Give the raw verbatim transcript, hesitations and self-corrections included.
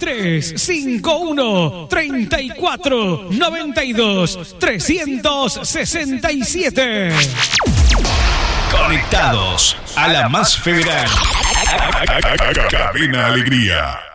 tres cinco uno, treinta y cuatro, noventa y dos, trescientos sesenta y siete. Conectados a la más federal. Cadena Alegría.